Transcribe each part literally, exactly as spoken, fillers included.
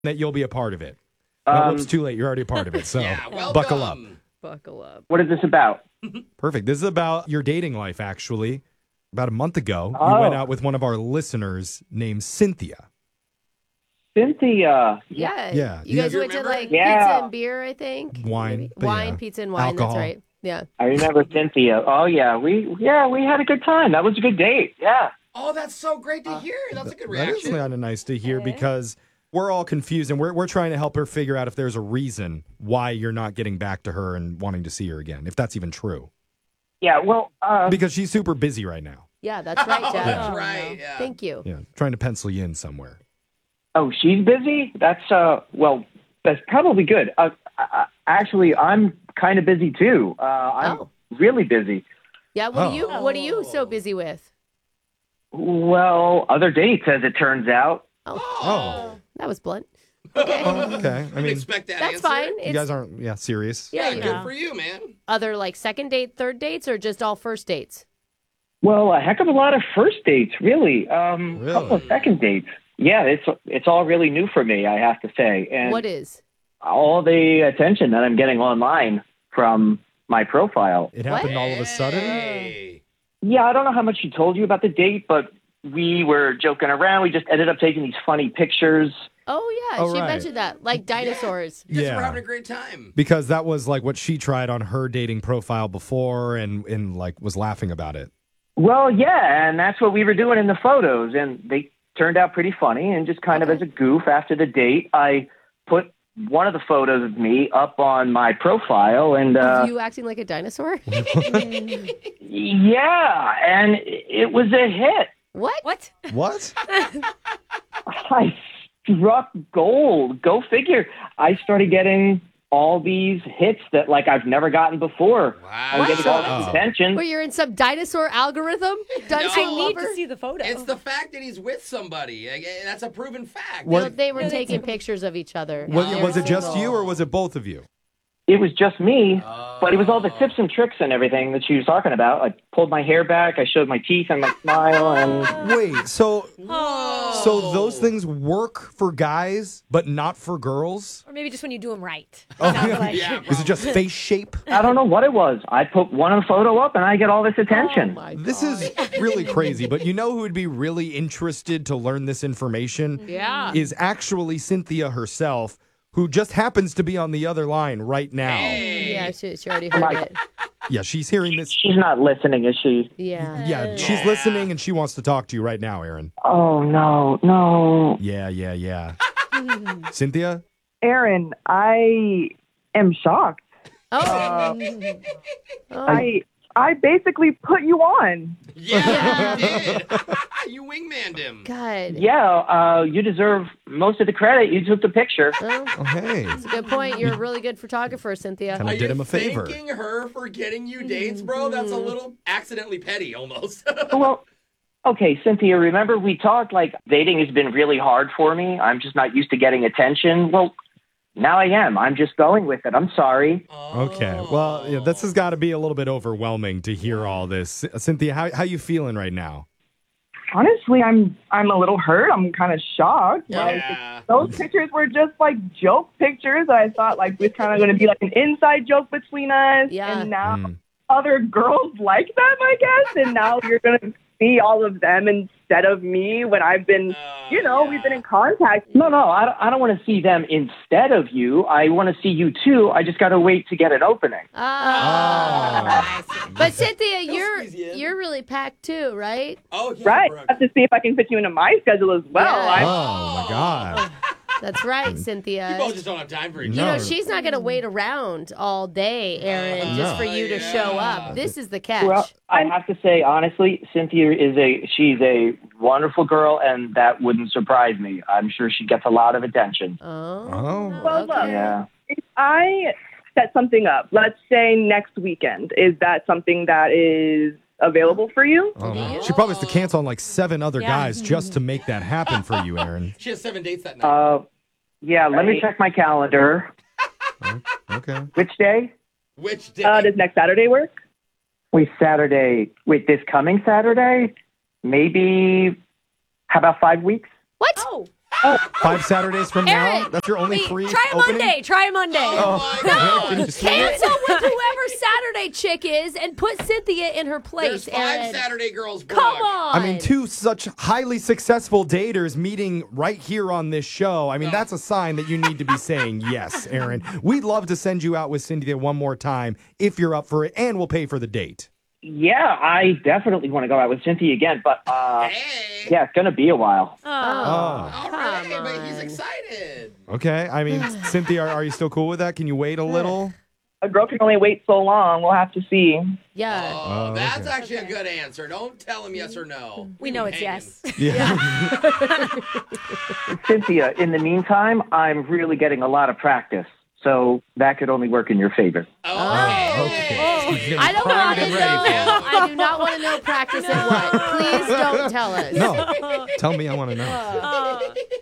that you'll be a part of it. Well, Um, it's too late. You're already a part of it, so Yeah, welcome. buckle up. Buckle up. What is this about? Perfect. This is about your dating life, actually. About a month ago, Oh. you went out with one of our listeners named Cynthia. Cynthia. Yeah. Yeah. You guys You went to remember? like Yeah. pizza and beer, I think. Wine, Maybe? but Wine, yeah. pizza and wine. Alcohol. That's right. Yeah. I remember Cynthia. Oh yeah, we yeah we had a good time. That was a good date. Yeah. Oh, that's so great to hear. That's a good That is reaction. kind of nice to hear because we're all confused and we're, we're trying to help her figure out if there's a reason why you're not getting back to her and wanting to see her again, if that's even true. Yeah. Well. Uh, Because she's super busy right now. Yeah, that's right, Oh, Dad. that's right. Yeah. Thank you. Yeah, trying to pencil you in somewhere. oh, she's busy. That's uh. Well, that's probably good. Uh, uh, actually, I'm kind of busy too. Uh, I'm Oh. really busy. Yeah, what Oh. are you what are you so busy with? Well, other dates, as it turns out. Oh, Oh, that was blunt. Okay. oh okay. I Didn't mean, expect that That's answer. fine. you It's guys aren't, yeah, serious. yeah, Yeah, you good know. for you, man. Other like second date, third dates, or just all first dates? Well, a heck of a lot of first dates, really. Um, a couple of Really? second dates. Yeah, it's it's all really new for me, I have to say. And What is? all the attention that I'm getting online from my profile. It happened all of a sudden? Hey. Yeah, I don't know how much she told you about the date, but we were joking around. We just ended up taking these funny pictures. Oh yeah, Oh, she right. mentioned that. Like dinosaurs. Guess Yeah. we're having a great time. Because that was like what she tried on her dating profile before and, and like was laughing about it. Well, yeah, and that's what we were doing in the photos, and they turned out pretty funny. And just kind of as a goof after the date, I put one of the photos of me up on my profile, and uh, Of you acting like a dinosaur? yeah, and it was a hit. What? What? What? I struck gold. Go figure. I started getting all these hits that like I've never gotten before. Wow. I'm getting all Oh. this attention. Where you're in some dinosaur algorithm? Dinosaur I need lover? to see the photo. It's the fact that he's with somebody. Like, eh, That's a proven fact. What- No, they were No, they taking do. pictures of each other. Was, They was were it just single. you or was it both of you? It was just me, but it was all the tips and tricks and everything that she was talking about. I pulled my hair back, I showed my teeth and my smile, and Wait, so Oh. so those things work for guys but not for girls? Or maybe just when you do them right. Oh, Sounds yeah. like. Yeah, Is it just face shape? I don't know what it was. I put one photo up and I get all this Oh attention. my This God. is really crazy, but you know who would be really interested to learn this information? Yeah. Is actually Cynthia herself, who just happens to be on the other line right now. Hey. Yeah, she, she already heard it. Yeah, she's hearing this. She's not listening, is she? Yeah. Yeah, she's Yeah. listening and she wants to talk to you right now, Aaron. Oh, no, no. Yeah, yeah, yeah. Cynthia? Aaron, I am shocked. Oh. oh. I I basically put you on. Yeah, you did. You wingmanned him. God. Yeah, uh, you deserve most of the credit. You took the picture. Well, Oh, hey. that's a good point. You're a really good photographer, Cynthia. Kinda Are did you him a favor. thanking her for getting you dates, bro? That's a little accidentally petty, almost. Well, okay, Cynthia, remember we talked like dating has been really hard for me. I'm just not used to getting attention. Well, now I am. I'm just going with it. I'm sorry. Okay. Well, yeah, this has got to be a little bit overwhelming to hear all this. Cynthia, how how you feeling right now? Honestly, I'm I'm a little hurt. I'm kind of shocked. Like Yeah. those pictures were just like joke pictures. I thought like it was kind of going to be like an inside joke between us. Yeah. And now Mm. other girls like them, I guess. And now you're going to see all of them instead of me when I've been, you know, we've been in contact. No, no, I don't, I don't want to see them instead of you. I want to see you too. I just got to wait to get an opening. Ah. Oh. But Cynthia, you're squeeze you in. you're really packed too, right? Oh, yeah, Right. Brooke. I have to see if I can fit you into my schedule as well. Yeah. I, Oh, my God. That's right, You Cynthia. both just don't have time for each You other. know, No. she's not going to wait around all day, Aaron, Uh, just for you to yeah. show up. This is the catch. Well, I have to say, honestly, Cynthia is a, she's a wonderful girl, and that wouldn't surprise me. I'm sure she gets a lot of attention. oh. Oh. Well, look, okay. Yeah. if I set something up, let's say next weekend, is that something that is available for you? Oh, Yeah. she probably has to cancel on like seven other Yeah. guys just to make that happen for you, Aaron. She has seven dates that night. Uh, yeah, let me check my calendar. Okay. Which day? Which day? Uh, does next Saturday work? Wait, Saturday. Wait, this coming Saturday? Maybe, how about five weeks? What? Oh. Five Saturdays from now? Eric, That's your only wait, free Try a opening? Monday. Try a Monday. Oh, No, Can you swing it? cancel with whoever Saturday chick is and put Cynthia in her place. There's five Aaron. Saturday girls. Booked. Come on. I mean, two such highly successful daters meeting right here on this show. I mean, Oh. that's a sign that you need to be saying yes, Aaron. We'd love to send you out with Cynthia one more time if you're up for it, and we'll pay for the date. Yeah, I definitely want to go out with Cynthia again, but uh, Hey. yeah, it's gonna be a while. Oh, All right, Come but he's on. excited. okay. I mean, Cynthia, are, are you still cool with that? Can you wait a little? A girl can only wait so long. We'll have to see. Yeah. Oh, Oh, that's okay. actually a good answer. Don't tell him yes or no. We know it's Hanging. yes. Yeah. Cynthia, in the meantime, I'm really getting a lot of practice, so that could only work in your favor. Oh, okay. I don't want to Primed and know. ready for it. I do not want to know practice at what. Please don't tell us. No. Tell me, I want to know.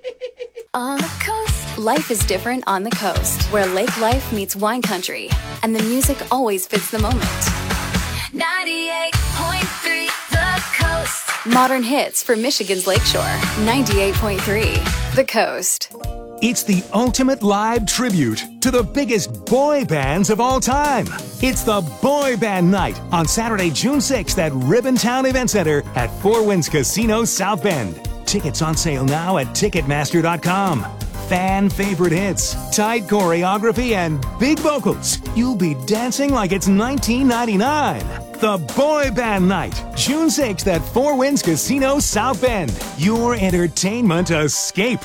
On the coast, life is different on the coast, where lake life meets wine country, and the music always fits the moment. ninety-eight point three The Coast. Modern hits for Michigan's Lakeshore. ninety-eight point three The Coast. It's the ultimate live tribute to the biggest boy bands of all time. It's the Boy Band Night on Saturday, June sixth at Ribbontown Event Center at Four Winds Casino, South Bend. Tickets on sale now at Ticketmaster dot com. Fan favorite hits, tight choreography, and big vocals. You'll be dancing like it's nineteen ninety-nine. The Boy Band Night, June sixth at Four Winds Casino, South Bend. Your entertainment escape.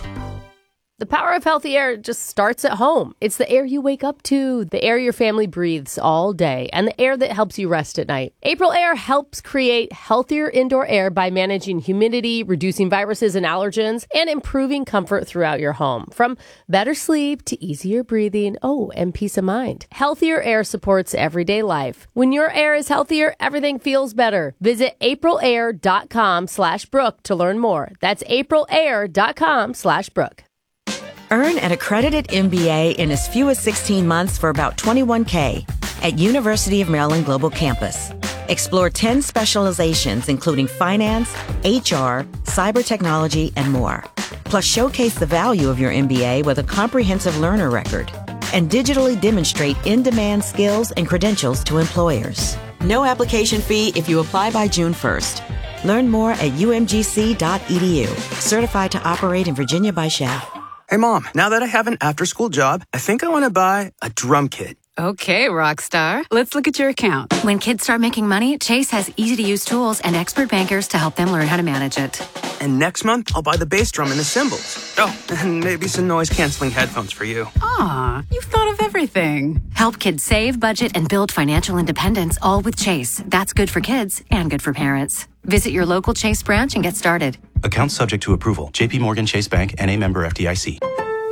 The power of healthy air just starts at home. It's the air you wake up to, the air your family breathes all day, and the air that helps you rest at night. April Air helps create healthier indoor air by managing humidity, reducing viruses and allergens, and improving comfort throughout your home. From better sleep to easier breathing, oh, and peace of mind. Healthier air supports everyday life. When your air is healthier, everything feels better. Visit aprilair.com slash Brooke to learn more. That's aprilair.com slash Brooke. Earn an accredited M B A in as few as sixteen months for about twenty-one thousand dollars at University of Maryland Global Campus. Explore ten specializations, including finance, H R, cyber technology, and more. Plus, showcase the value of your M B A with a comprehensive learner record and digitally demonstrate in-demand skills and credentials to employers. No application fee if you apply by June first. Learn more at u m g c dot e d u. Certified to operate in Virginia by S H A. Hey, Mom, now that I have an after-school job, I think I want to buy a drum kit. Okay, Rockstar. Let's look at your account. When kids start making money, Chase has easy-to-use tools and expert bankers to help them learn how to manage it. And next month, I'll buy the bass drum and the cymbals. Oh, and maybe some noise-canceling headphones for you. Aw, you've thought of everything. Help kids save, budget, and build financial independence, all with Chase. That's good for kids and good for parents. Visit your local Chase branch and get started. Account subject to approval. J P Morgan Chase Bank, N A member F D I C.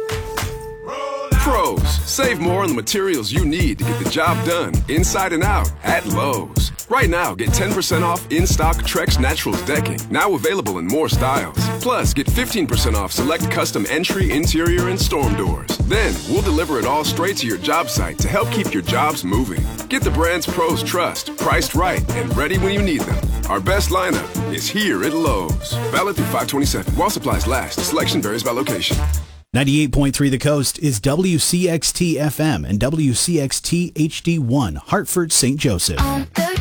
Pros, save more on the materials you need to get the job done inside and out at Lowe's. Right now, get ten percent off in-stock Trex Naturals decking, now available in more styles. Plus, get fifteen percent off select custom entry, interior, and storm doors. Then, we'll deliver it all straight to your job site to help keep your jobs moving. Get the brands pros trust, priced right, and ready when you need them. Our best lineup is here at Lowe's. Valid through five twenty-seven. While supplies last, selection varies by location. ninety-eight point three The Coast is W C X T F M and W C X T H D one, Hartford, Saint Joseph. On the